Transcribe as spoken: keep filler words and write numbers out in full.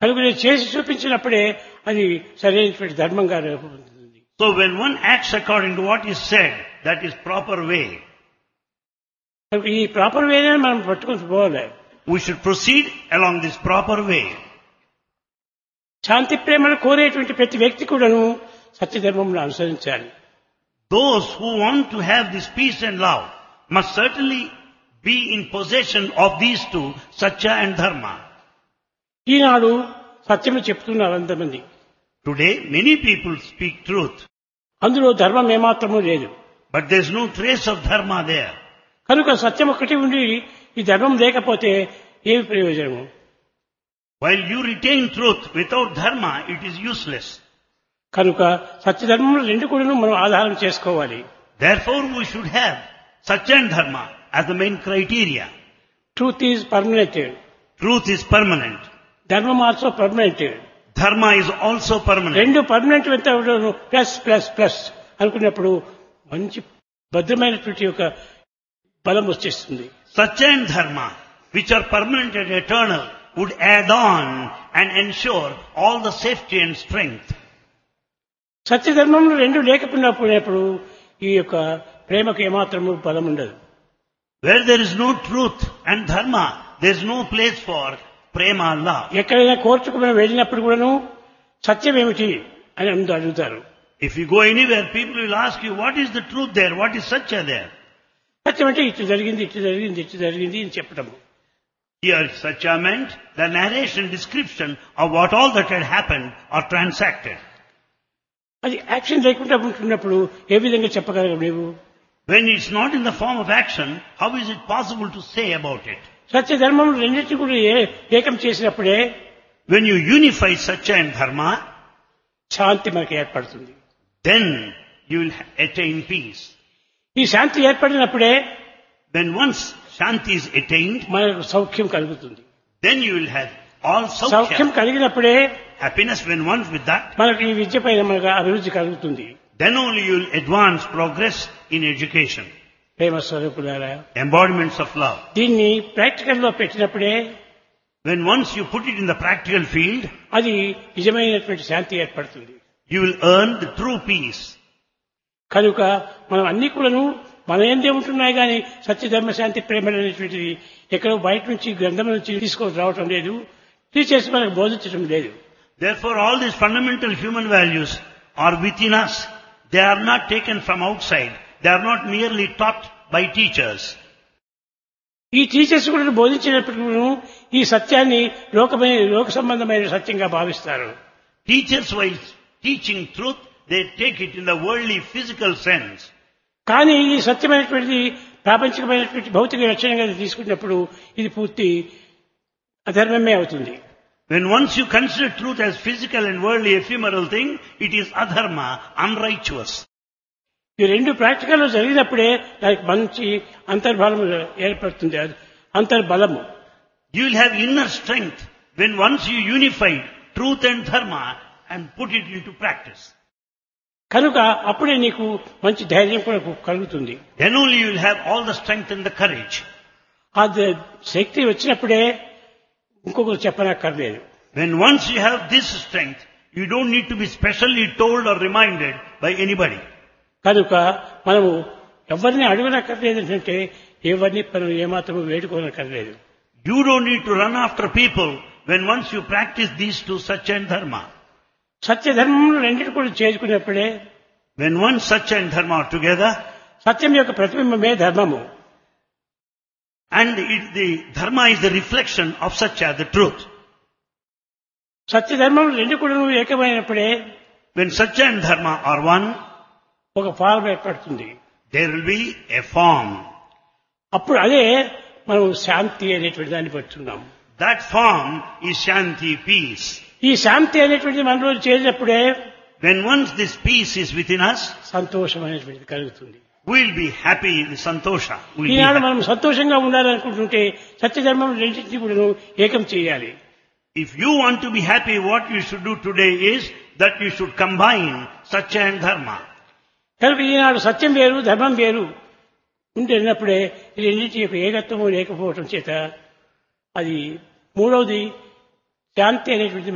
కనుక నేను చేసి చూపించినప్పుడే అది సరైనటువంటి ధర్మంగా రూపొందుతుంది. So when one acts according to what is said, that is proper way. కనుక ఈ ప్రాపర్ వేనే మనం పట్టుకొని పోవాలి. We should proceed along this proper way. శాంతి ప్రేమను కోరేటువంటి ప్రతి వ్యక్తి కూడాను సత్యధర్మంలో అనుసరించాలి. Those who want to have this peace and love must certainly be in possession of these two, Satya and Dharma. ఈనాడు సత్యము చెప్తున్నారు అంతమంది. Today, many people speak truth, అందులో ధర్మం ఏమాత్రమూ లేదు. but there is no trace of Dharma there. కనుక సత్యం ఒకటి ఉండి ఈ ధర్మం లేకపోతే ఏమి ప్రయోజనము? While you retain truth without Dharma, it is useless. కనుక సత్యధర్మములు రెండు కూడా మనం ఆధారం చేసుకోవాలి. Therefore, we should have Satya and Dharma as the main criteria. Truth is permanent, Truth is permanent. ధర్మం also permanent. Dharma is also permanent. రెండు permanent ఎంత plus plus plus అనుకున్నప్పుడు మంచి భద్రమైనటువంటి ఒక బలం వచ్చేస్తుంది. Satya and Dharma, which are permanent and eternal, would add on and ensure all the safety and strength. సత్యధర్మములు రెండు లేకపోయినప్పుడు ఈ యొక్క ప్రేమకు ఏమాత్రము బలం ఉండదు. Where there is no truth and Dharma, there is no place for prema, love. ఎక్కడైనా కోర్టుకు మనం వెళ్ళినప్పుడు కూడాను సత్యం ఏమిటి అని అందరూ అడుగుతారు. If you go anywhere, people will ask you, what is the truth there? What is Satya there? సత్యం అంటే ఇటు జరిగింది ఇటు జరిగింది ఇటు జరిగింది అని చెప్పటము. Here, Satya meant the narration, description of what all that had happened or transacted. అది action లేకుండా ఉంటున్నప్పుడు ఏ విధంగా చెప్పగలరు నీవు? When it's not in the form of action, how is it possible to say about it? Satyadharmam రెండింటినీ కూడా ఏ- ఏకం చేసినప్పుడే When you unify Satya and Dharma, శాంతి మనకు ఏర్పడుతుంది. then you will attain peace. ఈ శాంతి ఏర్పడినప్పుడే When once Shanti is attained, మనకు సౌఖ్యం కలుగుతుంది. then you will have all Soukhyam Saukya, కలిగినప్పుడే happiness. When once with that, మనకు ఈ విద్య పైన మనకు అభివృద్ధి కలుగుతుంది. then only you will advance, progress in education. ప్రేమ స్వరూపులారా, Embodiments of love. దీన్ని ప్రాక్టికల్ లో పెట్టినప్పుడే When once you put it in the practical field, అది నిజమైనటువంటి శాంతి ఏర్పడుతుంది. you will earn the true peace. కనుక మనం అన్ని కూడాను మన ఏందే ఉంటున్నాయి కానీ సత్యధర్మ శాంతి ప్రేమ అనేటువంటిది ఎక్కడో బయట నుంచి గ్రంథం నుంచి తీసుకొని రావటం లేదు, టీచర్స్ మనకు బోధించడం లేదు. Therefore, all these fundamental human values are within us. They are not taken from outside. They are not merely taught by teachers. ఈ టీచర్స్ కూడా బోధించినప్పుడు ఈ సత్యాన్ని లోకమైన లోక సంబంధమైన సత్యంగా భావిస్తారు. Teachers, while teaching truth, they take it in the worldly, physical sense. కానీ ఈ సత్యమైనటువంటిది ప్రాపంచికమైనటువంటి భౌతిక లక్షణంగా తీసుకున్నప్పుడు ఇది పూర్తి అధర్మమే అవుతుంది. When once you consider truth as physical and worldly, ephemeral thing, it is adharma, unrighteous. ఈ రెండు ప్రాక్టికల్ లో జరిగినప్పుడే దానికి మంచి అంతర్బలం ఏర్పడుతుంది. అంతర్బలము You will have inner strength when once you unify truth and dharma and put it into practice. కనుక అప్పుడే నీకు మంచి ధైర్యం కూడా కలుగుతుంది. Then only you will have all the strength and the courage. ఆ ద- శక్తి వచ్చినప్పుడే ఇంకొకరు చెప్పనక్కర్లేదు. When once you have this strength, you don't need to be specially told or reminded by anybody. కనుక మనము ఎవరిని అడగనక్కర్లేదు అంటే ఎవరిని మనం ఏమాత్రం వేడుకోనక్కర్లేదు. You don't need to run after people when once you practice these two, Satya and Dharma. సత్యధర్మములు రెండింటి కూడా చేసుకున్నప్పుడే When once Satya and Dharma are together, సత్యం యొక్క ప్రతిబింబమే ధర్మము. and it, the Dharma is the reflection of Satya, the truth. సత్యధర్మములు రెండు కూడా ఏకమైనప్పుడే When Satya and Dharma are one, ఒక form ఏర్పడుతుంది. there will be a form. అప్పుడు అదే మనం శాంతి అనేటువంటి దాన్ని పడుతున్నాం. That form is Shanti, peace. ఈ శాంతి అనేటువంటిది మనలో చేరినప్పుడే When once this peace is within us, సంతోషం అనేటువంటిది కలుగుతుంది. we will be happy, the santosha. We'll be Eenadu happy. మనం సంతోషంగా ఉండాలనుకుంటుంటే సత్యధర్మం రెండింటినీ కూడా ఏకం చేయాలి. If you want to be happy, what you should do today is that you should combine Satya and Dharma. కనుక ఈనాడు సత్యం వేరు ధర్మం వేరు ఉంటున్నప్పుడే ఈ రెండింటి యొక్క ఏకత్వము లేకపోవటం చేత అది మూడవది శాంతి అనేటువంటి